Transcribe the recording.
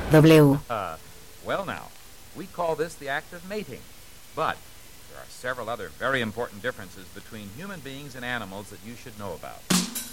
W. Well now, we call this the act of mating. But there are several other very important differences between human beings and animals that you should know about.